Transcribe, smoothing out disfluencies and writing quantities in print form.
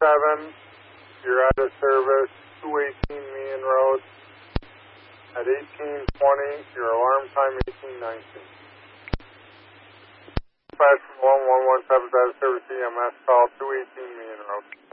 you're out of service, 218 Meehan Road. At 18:20, your alarm time 18:19. Dispatch 1117 out of service EMS call 218 Meehan Road.